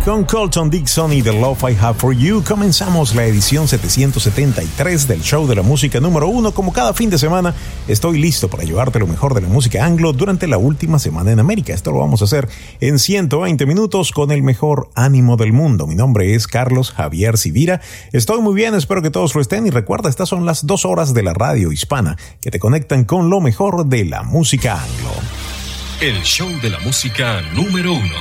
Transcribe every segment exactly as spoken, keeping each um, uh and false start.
Con Colton Dixon y The Love I Have For You comenzamos la edición setecientos setenta y tres del show de la música número uno. Como cada fin de semana, estoy listo para llevarte lo mejor de la música anglo durante la última semana en América. Esto lo vamos a hacer en ciento veinte minutos con el mejor ánimo del mundo. Mi nombre es Carlos Javier Sivira. Estoy muy bien, espero que todos lo estén. Y recuerda, estas son las dos horas de la radio hispana que te conectan con lo mejor de la música anglo. El show de la música número uno.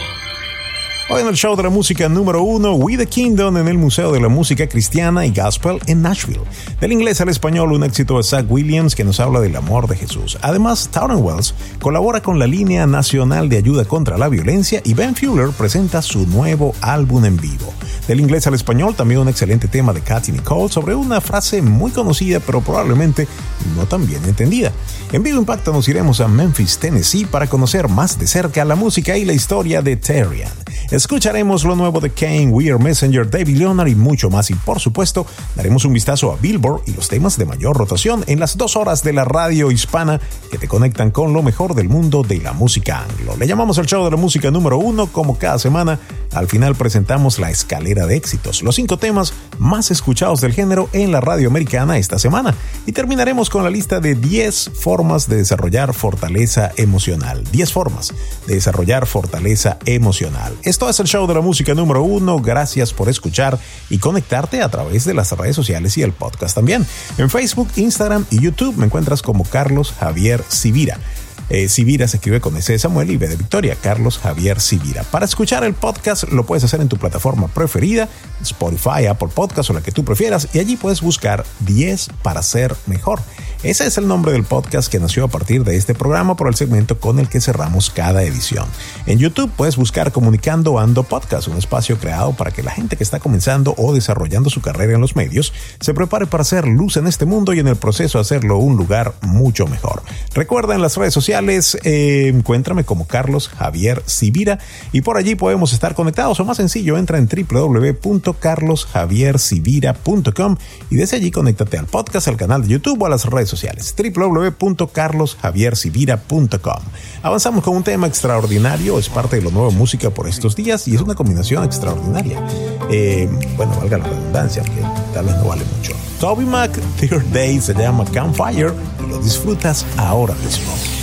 Hoy en el show de la música número uno, We the Kingdom en el Museo de la Música Cristiana y Gospel en Nashville. Del inglés al español, un éxito de Zach Williams que nos habla del amor de Jesús. Además, Towner Wells colabora con la Línea Nacional de Ayuda contra la Violencia y Ben Fuller presenta su nuevo álbum en vivo. Del inglés al español, también un excelente tema de Katy Nicole sobre una frase muy conocida pero probablemente no tan bien entendida. En Vivo Impacto nos iremos a Memphis, Tennessee para conocer más de cerca la música y la historia de Terrian. Escucharemos lo nuevo de Kane, We Are Messenger, David Leonard y mucho más. Y por supuesto, daremos un vistazo a Billboard y los temas de mayor rotación en las dos horas de la radio hispana que te conectan con lo mejor del mundo de la música anglo. Le llamamos el show de la música número uno. Como cada semana, al final presentamos la escalera de éxitos, los cinco temas más escuchados del género en la radio americana esta semana. Y terminaremos con la lista de diez formas de desarrollar fortaleza emocional. diez formas de desarrollar fortaleza emocional. Esto es el show de la música número uno. Gracias por escuchar y conectarte a través de las redes sociales y el podcast también. En Facebook, Instagram y YouTube me encuentras como Carlos Javier Sivira. Eh, Sivira se escribe con S de Samuel y B de Victoria, Carlos Javier Sivira. Para escuchar el podcast lo puedes hacer en tu plataforma preferida, Spotify, Apple Podcast o la que tú prefieras, y allí puedes buscar diez para ser mejor. Ese es el nombre del podcast que nació a partir de este programa por el segmento con el que cerramos cada edición. En YouTube puedes buscar Comunicando Ando Podcast, un espacio creado para que la gente que está comenzando o desarrollando su carrera en los medios se prepare para hacer luz en este mundo y en el proceso hacerlo un lugar mucho mejor. Recuerda, en las redes sociales eh, encuéntrame como Carlos Javier Sivira y por allí podemos estar conectados, o más sencillo, entra en doble u doble u doble u punto carlos javier sivira punto com y desde allí conéctate al podcast, al canal de YouTube o a las redes sociales, doble u doble u doble u punto carlos javier sivira punto com. Avanzamos con un tema extraordinario, es parte de lo nuevo música por estos días y es una combinación extraordinaria. Eh, bueno, valga la redundancia, aunque tal vez no vale mucho. Toby Mac, Third Day se llama Campfire y lo disfrutas ahora mismo.